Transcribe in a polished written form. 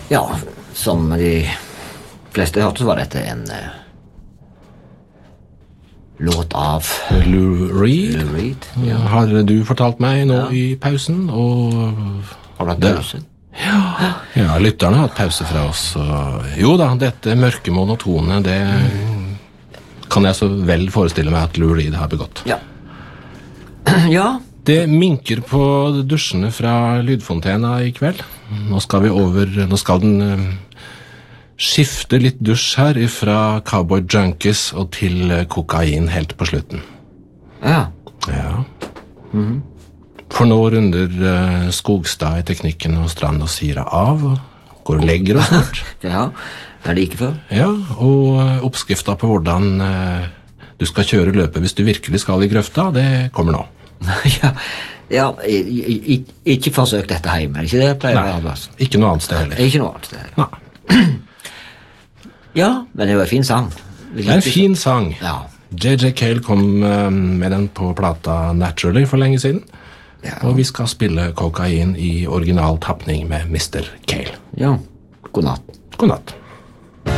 Ja, som de fleste hørte, så var dette en låt av Lou Reed. Lou Reed. Ja. Har du fortalt meg nå i pausen, og Har du hatt pause? ja, lytterne har hatt pause fra oss. Og jo da, dette mørke monotone, det kan jeg så vel forestille meg at Lou Reed har begått. Ja. Ja. Det minker på dusjene fra lydfontena i kveld. Nå skal den skifte litt dusj her fra Cowboy Junkies og til kokain helt på slutten. Ja. Ja. For nå runder Skogstad i teknikken og Strand og Sira av og går og legger oss snart. Ja, det like før. Ja, og oppskrifta på hvordan du skal kjøre løpet hvis du virkelig skal i grøfta, det kommer nå. Ikke forsøk dette hjemme, ikke det? Nei, ikke noe annet sted heller. Ikke noe annet sted. Nei. Ja, men det var en fin sang. Det er en fin sang. Ja. J.J. Cale kom med den på plata Naturally for lenge siden. Ja. Og vi skal spille kokain i original tappning med Mr. Cale. Ja, god natt. God natt.